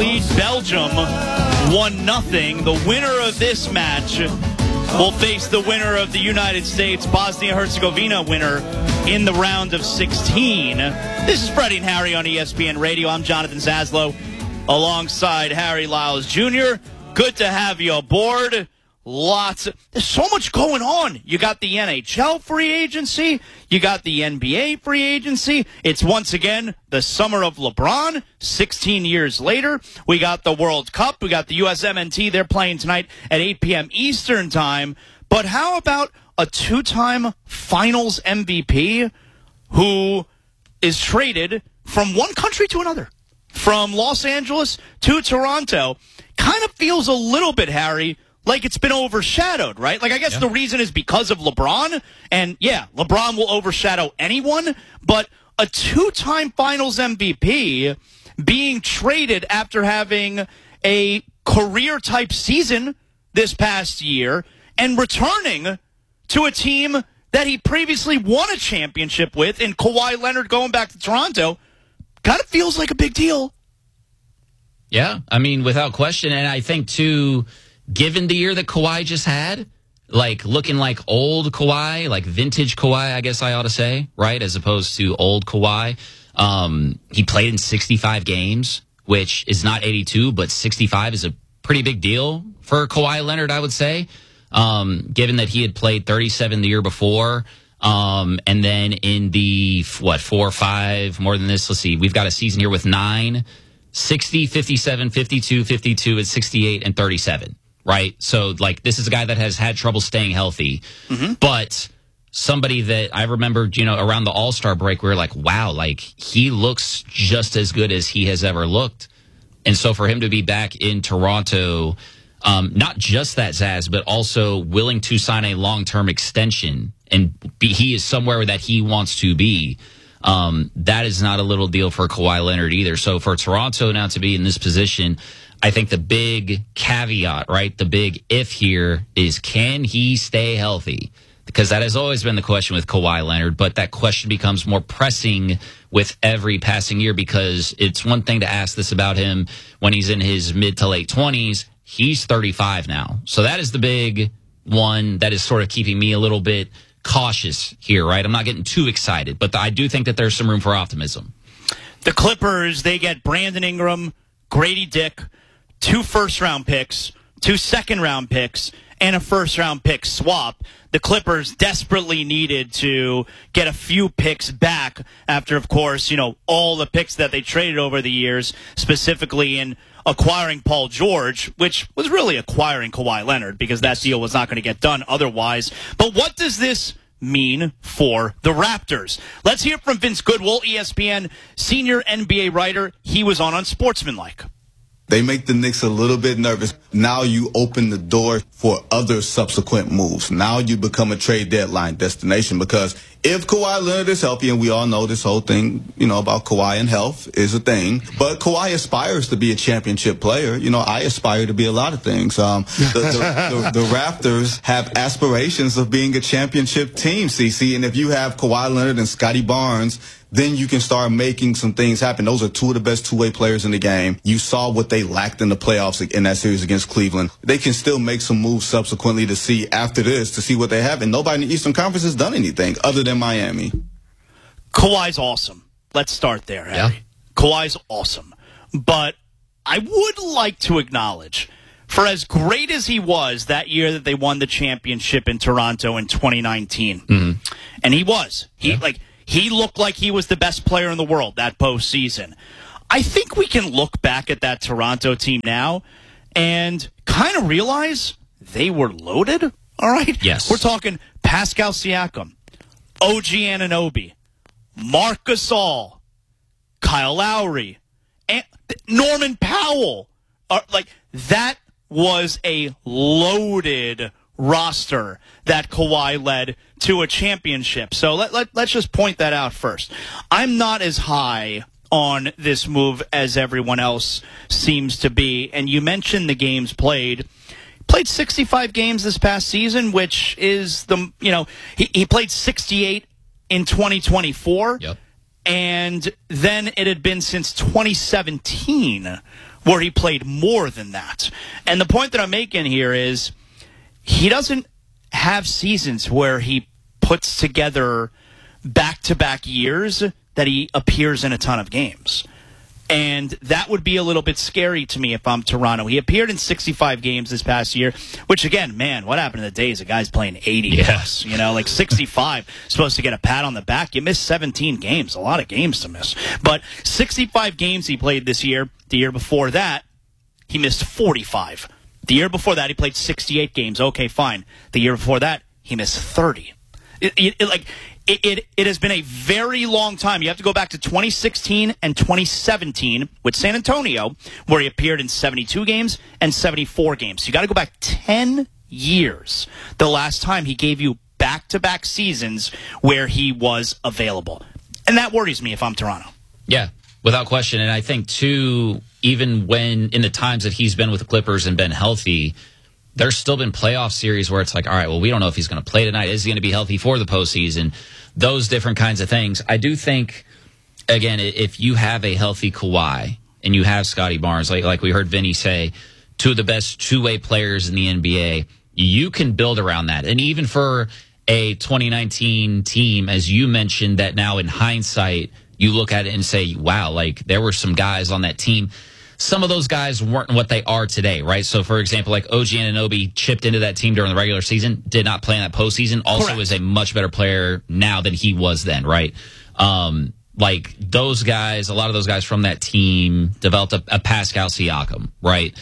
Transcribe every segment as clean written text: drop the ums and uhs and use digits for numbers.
lead. Belgium 1-0. The winner of this match will face the winner of the United States Bosnia-Herzegovina winner in the round of 16. This is Freddie and Harry on ESPN Radio. I'm Jonathan Zaslow alongside Harry Lyles Jr. Good to have you aboard. There's so much going on. You got the NHL free agency. You got the NBA free agency. It's once again the summer of LeBron, 16 years later. We got the World Cup. We got the USMNT. They're playing tonight at 8 p.m. Eastern time. But how about a two-time finals MVP who is traded from one country to another, from Los Angeles to Toronto? Kind of feels a little bit, Harry, like it's been overshadowed, right? Like, I guess the reason is because of LeBron. And, yeah, LeBron will overshadow anyone. But a two-time finals MVP being traded after having a career-type season this past year and returning to a team that he previously won a championship with in Kawhi Leonard going back to Toronto kind of feels like a big deal. Yeah, I mean, without question. And I think, too, given the year that Kawhi just had, like looking like old Kawhi, like vintage Kawhi, I guess I ought to say, right, as opposed to old Kawhi. He played in 65 games, which is not 82, but 65 is a pretty big deal for Kawhi Leonard, I would say, given that he had played 37 the year before. And then in the, 4 or 5, more than this, let's see, we've got a season here with 9, 60, 57, 52, 52, and 68, and 37. Right? So, like, this is a guy that has had trouble staying healthy. Mm-hmm. But somebody that I remember, around the All-Star break, we were like, wow, like, he looks just as good as he has ever looked. And so for him to be back in Toronto, not just that, Zaz, but also willing to sign a long-term extension, and he is somewhere that he wants to be, that is not a little deal for Kawhi Leonard either. So for Toronto now to be in this position, I think the big caveat, right, the big if here is, can he stay healthy? Because that has always been the question with Kawhi Leonard, but that question becomes more pressing with every passing year, because it's one thing to ask this about him when he's in his mid to late 20s. He's 35 now. So that is the big one that is sort of keeping me a little bit cautious here, right? I'm not getting too excited, but I do think that there's some room for optimism. The Clippers, they get Brandon Ingram, Grady Dick, 2 first-round picks, 2 second-round picks, and a first-round pick swap. The Clippers desperately needed to get a few picks back after, of course, all the picks that they traded over the years, specifically in acquiring Paul George, which was really acquiring Kawhi Leonard, because that deal was not going to get done otherwise. But what does this mean for the Raptors? Let's hear from Vince Goodwill, ESPN senior NBA writer. He was on Unsportsmanlike. They make the Knicks a little bit nervous. Now you open the door for other subsequent moves. Now you become a trade deadline destination, because if Kawhi Leonard is healthy, and we all know this whole thing, about Kawhi and health is a thing, but Kawhi aspires to be a championship player. I aspire to be a lot of things. The Raptors have aspirations of being a championship team, CC, and if you have Kawhi Leonard and Scotty Barnes, then you can start making some things happen. Those are 2 of the best two-way players in the game. You saw what they lacked in the playoffs in that series against Cleveland. They can still make some moves subsequently to see what they have. And nobody in the Eastern Conference has done anything other than Miami. Kawhi's awesome. Let's start there, Harry. Yeah. Kawhi's awesome. But I would like to acknowledge, for as great as he was that year that they won the championship in Toronto in 2019, and he was. He looked like he was the best player in the world that postseason. I think we can look back at that Toronto team now and kind of realize they were loaded, all right? Yes. We're talking Pascal Siakam, OG Anunoby, Marc Gasol, Kyle Lowry, and Norman Powell. That was a loaded roster that Kawhi led to a championship. So let's just point that out first. I'm not as high on this move as everyone else seems to be. And you mentioned the games played. Played 65 games this past season, which is he played 68 in 2024. Yep. And then it had been since 2017 where he played more than that. And the point that I'm making here is he doesn't have seasons where he puts together back-to-back years that he appears in a ton of games. And that would be a little bit scary to me if I'm Toronto. He appeared in 65 games this past year, which, again, man, what happened to the days of guys playing 80 plus? You know, like 65, supposed to get a pat on the back. You missed 17 games, a lot of games to miss. But 65 games he played this year. The year before that, he missed 45. The year before that, he played 68 games. Okay, fine. The year before that, he missed 30. It has been a very long time. You have to go back to 2016 and 2017 with San Antonio, where he appeared in 72 games and 74 games. So you got to go back 10 years the last time he gave you back-to-back seasons where he was available. And that worries me if I'm Toronto. Yeah, without question. And I think, too, even when in the times that he's been with the Clippers and been healthy, there's still been playoff series where it's like, all right, well, we don't know if he's going to play tonight. Is he going to be healthy for the postseason? Those different kinds of things. I do think, again, if you have a healthy Kawhi and you have Scotty Barnes, like we heard Vinny say, two of the best two-way players in the NBA, you can build around that. And even for a 2019 team, as you mentioned, that now in hindsight, you look at it and say, wow, like there were some guys on that team. Some of those guys weren't what they are today, right? So, for example, like OG Anunoby chipped into that team during the regular season, did not play in that postseason, also Correct. is a much better player now than he was then, right? Like those guys, a lot of those guys from that team developed a Pascal Siakam, right?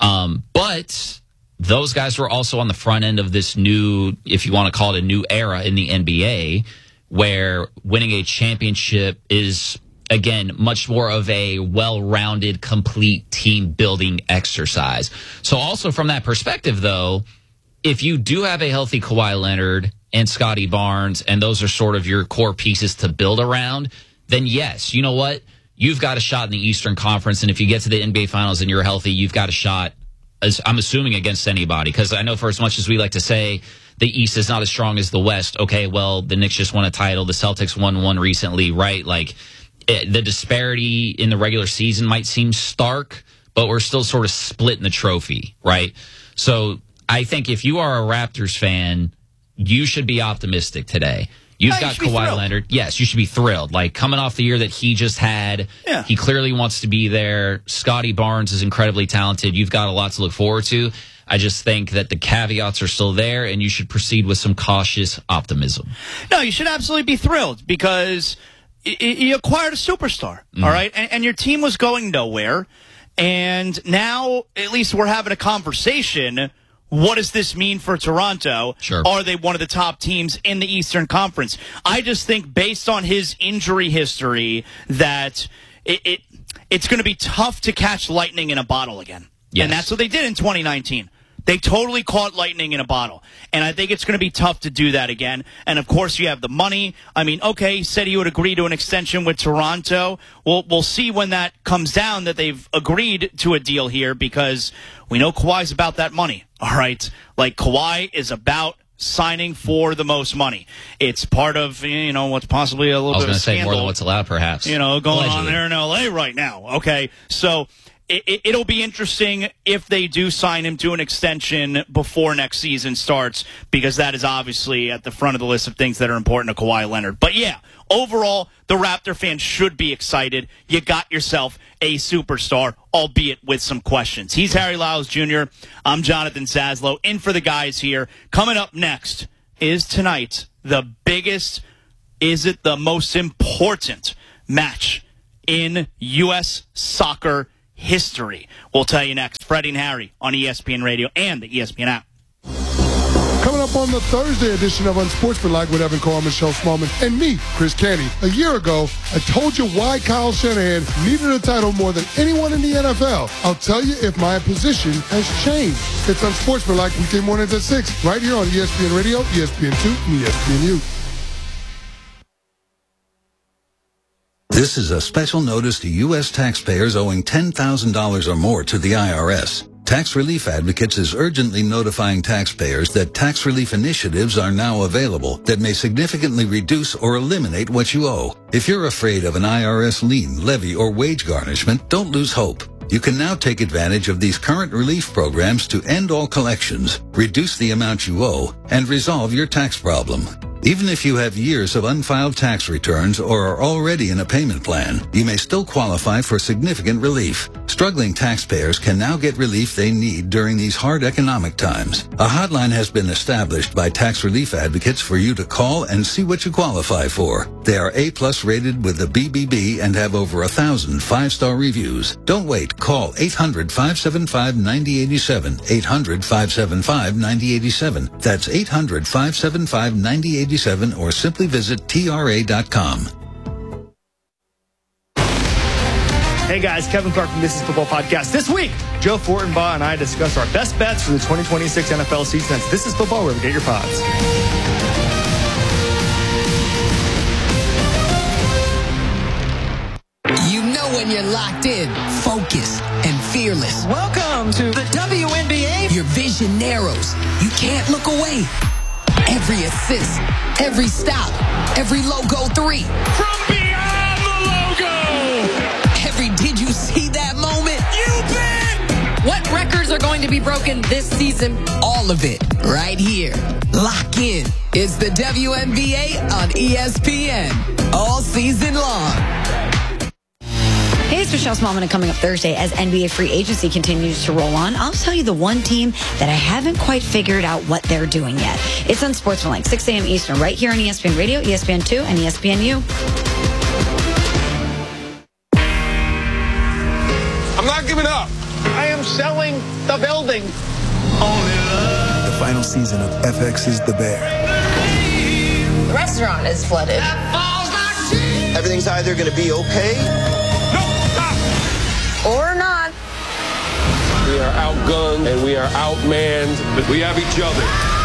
But those guys were also on the front end of this new, if you want to call it a new era in the NBA, where winning a championship is, again, much more of a well-rounded, complete team-building exercise. So also from that perspective, though, if you do have a healthy Kawhi Leonard and Scotty Barnes, and those are sort of your core pieces to build around, then yes, you know what? You've got a shot in the Eastern Conference, and if you get to the NBA Finals and you're healthy, you've got a shot, as I'm assuming, against anybody. Because I know for as much as we like to say the East is not as strong as the West, okay, well, the Knicks just won a title. The Celtics won one recently, right? Like, the disparity in the regular season might seem stark, but we're still sort of splitting the trophy, right? So I think if you are a Raptors fan, you should be optimistic today. You've got Kawhi Leonard. Yes, you should be thrilled. Like, coming off the year that he just had, he clearly wants to be there. Scotty Barnes is incredibly talented. You've got a lot to look forward to. I just think that the caveats are still there, and you should proceed with some cautious optimism. No, you should absolutely be thrilled because you acquired a superstar, all right? And your team was going nowhere. And now, at least we're having a conversation. What does this mean for Toronto? Sure. Are they one of the top teams in the Eastern Conference? I just think based on his injury history that it's going to be tough to catch lightning in a bottle again. Yes. And that's what they did in 2019. They totally caught lightning in a bottle. And I think it's going to be tough to do that again. And, of course, you have the money. I mean, okay, he said he would agree to an extension with Toronto. We'll see when that comes down that they've agreed to a deal here because we know Kawhi's about that money, all right? Like, Kawhi is about signing for the most money. It's part of, you know, what's possibly a little bit of a scandal. I was going to say more than what's allowed, perhaps. You know, going Allegedly. on there in L.A. right now, okay? So it'll be interesting if they do sign him to an extension before next season starts, because that is obviously at the front of the list of things that are important to Kawhi Leonard. But yeah, overall, the Raptor fans should be excited. You got yourself a superstar, albeit with some questions. He's Harry Lyles Jr. I'm Jonathan Saslow, in for the guys here. Coming up next is tonight the biggest, is it the most important match in U.S. soccer history? We'll tell you next. Freddie and Harry on ESPN Radio and the ESPN app. Coming up on the Thursday edition of Unsportsmanlike with Evan Carr, Michelle Smallman, and me, Chris Canty. A year ago, I told you why Kyle Shanahan needed a title more than anyone in the NFL. I'll tell you if my position has changed. It's Unsportsmanlike weekday mornings at 6, right here on ESPN Radio, ESPN2, and ESPNU. This is a special notice to U.S. taxpayers owing $10,000 or more to the IRS. Tax Relief Advocates is urgently notifying taxpayers that tax relief initiatives are now available that may significantly reduce or eliminate what you owe. If you're afraid of an IRS lien, levy, or wage garnishment, don't lose hope. You can now take advantage of these current relief programs to end all collections, reduce the amount you owe, and resolve your tax problem. Even if you have years of unfiled tax returns or are already in a payment plan, you may still qualify for significant relief. Struggling taxpayers can now get relief they need during these hard economic times. A hotline has been established by tax relief advocates for you to call and see what you qualify for. They are A+ rated with the BBB and have over 1,000 5-star reviews. Don't wait. Call 800-575-9087. 800-575-9087. That's 800-575-9087 or simply visit tra.com. Hey guys, Kevin Clark from This Is Football Podcast. This week, Joe Fortenbaugh and I discuss our best bets for the 2026 NFL season. That's This Is Football, where we get your pods. You know when you're locked in, focused, and fearless. Welcome to the WNBA. Your vision narrows. You can't look away. Every assist, every stop, every logo 3. From beyond the logo. Every did you see that moment? You bet. What records are going to be broken this season? All of it right here. Lock in. It's the WNBA on ESPN. All season long. Hey, it's Michelle Smallman, and coming up Thursday as NBA free agency continues to roll on, I'll tell you the one team that I haven't quite figured out what they're doing yet. It's on Sportsmanlike, 6 a.m. Eastern, right here on ESPN Radio, ESPN2, and ESPNU. I'm not giving up. I am selling the building. The final season of FX's The Bear. The restaurant is flooded. Everything's either going to be okay or not. We are outgunned and we are outmanned, but we have each other.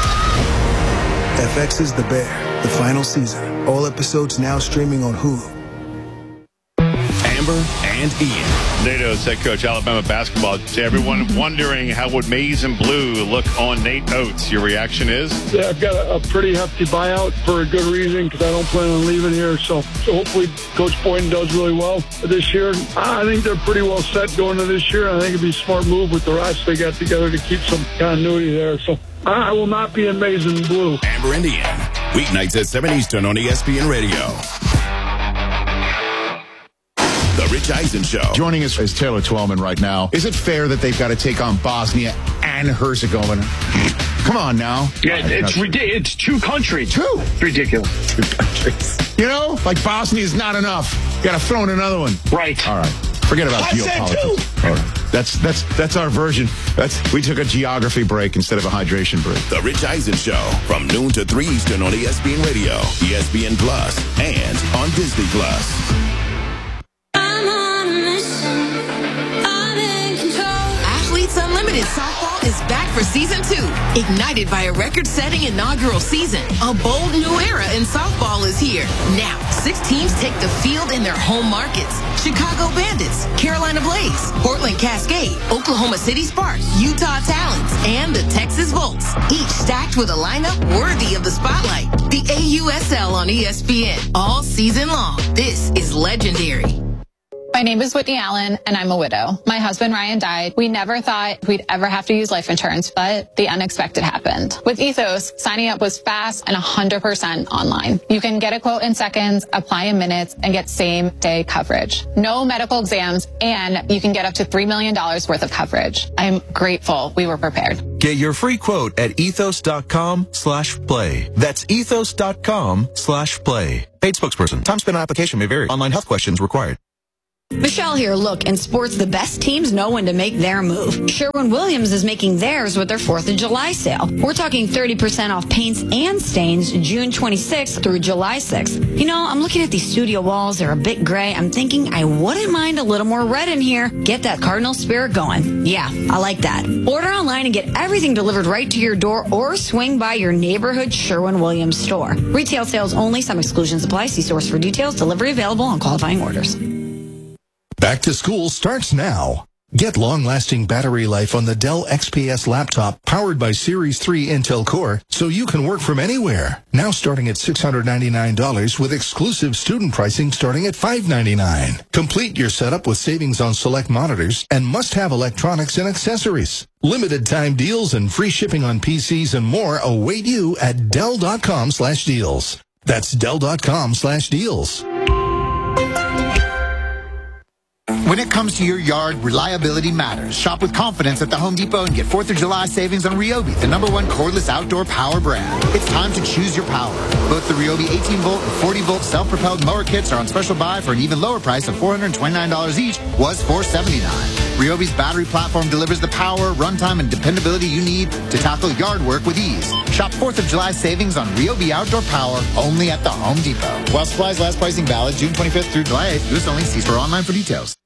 FX's The Bear, the final season. All episodes now streaming on Hulu. Amber and Ian. Nate Oates, head coach, Alabama basketball. To everyone wondering how would Maize and Blue look on Nate Oates, your reaction is? Yeah, I've got a pretty hefty buyout for a good reason because I don't plan on leaving here. So hopefully Coach Boynton does really well this year. I think they're pretty well set going into this year. I think it'd be a smart move with the rest they got together to keep some continuity there. So I will not be in Maize and Blue. Amber and Ian, weeknights at 7 Eastern on ESPN Radio. The Rich Eisen Show. Joining us is Taylor Twellman right now. Is it fair that they've got to take on Bosnia and Herzegovina? Come on now. Yeah, it's ridiculous. It's two countries. Two? It's ridiculous. Two countries. You know, like Bosnia is not enough. You got to throw in another one. Right. All right. Forget about geopolitics. All right. That's our version. We took a geography break instead of a hydration break. The Rich Eisen Show from noon to 3 Eastern on ESPN Radio, ESPN Plus, and on Disney Plus. Unlimited Softball is back for Season 2. Ignited by a record-setting inaugural season, a bold new era in softball is here. Now, 6 teams take the field in their home markets. Chicago Bandits, Carolina Blaze, Portland Cascade, Oklahoma City Sparks, Utah Talons, and the Texas Volts. Each stacked with a lineup worthy of the spotlight. The AUSL on ESPN, all season long. This is legendary. My name is Whitney Allen, and I'm a widow. My husband, Ryan, died. We never thought we'd ever have to use life insurance, but the unexpected happened. With Ethos, signing up was fast and 100% online. You can get a quote in seconds, apply in minutes, and get same-day coverage. No medical exams, and you can get up to $3 million worth of coverage. I'm grateful we were prepared. Get your free quote at ethos.com/play. That's ethos.com/play. Paid spokesperson. Time spent on application may vary. Online health questions required. Michelle here. Look, in sports, the best teams know when to make their move. Sherwin-Williams is making theirs with their 4th of July sale. We're talking 30% off paints and stains June 26th through July 6th. You know, I'm looking at these studio walls. They're a bit gray. I'm thinking I wouldn't mind a little more red in here. Get that Cardinal spirit going. Yeah, I like that. Order online and get everything delivered right to your door or swing by your neighborhood Sherwin-Williams store. Retail sales only. Some exclusions apply. See source for details. Delivery available on qualifying orders. Back to school starts now. Get long-lasting battery life on the Dell XPS laptop powered by Series 3 Intel Core so you can work from anywhere. Now starting at $699 with exclusive student pricing starting at $599. Complete your setup with savings on select monitors and must-have electronics and accessories. Limited time deals and free shipping on PCs and more await you at Dell.com/deals. That's Dell.com/deals. When it comes to your yard, reliability matters. Shop with confidence at the Home Depot and get 4th of July savings on Ryobi, the #1 cordless outdoor power brand. It's time to choose your power. Both the Ryobi 18-volt and 40-volt self-propelled mower kits are on special buy for an even lower price of $429 each, was $479. Ryobi's battery platform delivers the power, runtime, and dependability you need to tackle yard work with ease. Shop 4th of July savings on Ryobi outdoor power only at the Home Depot. While supplies last, pricing valid June 25th through July 8th. U.S. only. See store online for details.